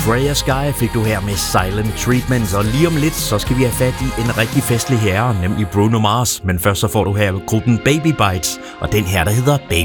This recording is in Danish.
Freya Sky fik du her med Silent Treatment, og lige om lidt, så skal vi have fat i en rigtig festlig herre, nemlig Bruno Mars. Men først så får du her gruppen Baby Bites, og den her, der hedder Baby.